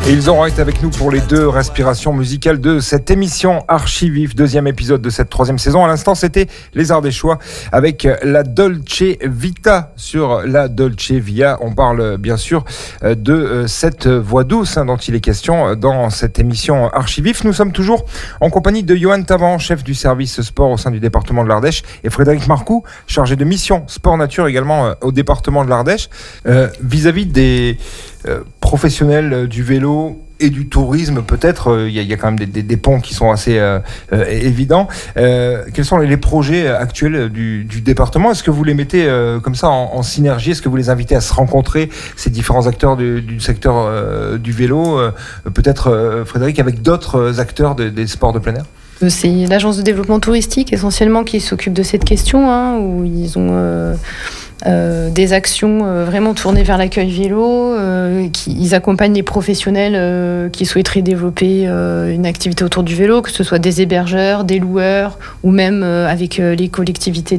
Et ils auront été avec nous pour les 2 respirations musicales de cette émission Archivif, 2e épisode de cette 3e saison. À l'instant, c'était Les Ardéchois avec la Dolce Vita sur la Dolce Via. On parle bien sûr de cette voix douce dont il est question dans cette émission Archivif. Nous sommes toujours en compagnie de Johan Taban, chef du service sport au sein du département de l'Ardèche, et Frédéric Marcoux, chargé de mission sport nature également au département de l'Ardèche. Vis-à-vis des professionnels du vélo et du tourisme, peut-être, il y a quand même des ponts qui sont assez évidents. Quels sont les projets actuels du département ? Est-ce que vous les mettez comme ça en synergie ? Est-ce que vous les invitez à se rencontrer, ces différents acteurs du secteur du vélo, peut-être, Frédéric, avec d'autres acteurs des sports de plein air ? C'est l'agence de développement touristique essentiellement qui s'occupe de cette question, où ils ont des actions vraiment tournées vers l'accueil vélo. Ils accompagnent les professionnels qui souhaiteraient développer une activité autour du vélo, que ce soit des hébergeurs, des loueurs ou même avec les collectivités